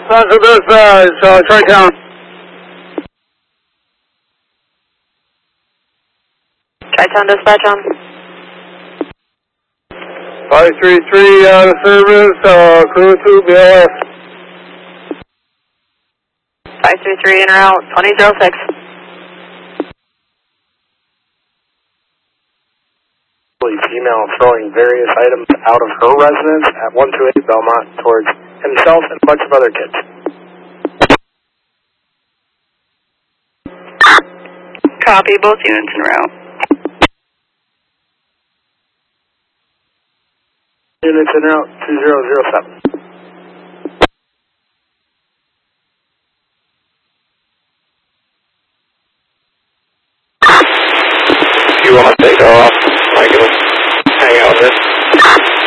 Central Dispatch, Tri-Town. Tri-Town Dispatch on. 533 out of service, crew 2 BLS. 533 in or out, 2006. Female throwing various items out of her residence at 128 Belmont towards himself and a bunch of other kids. Copy, both units en route. Units en route 2007.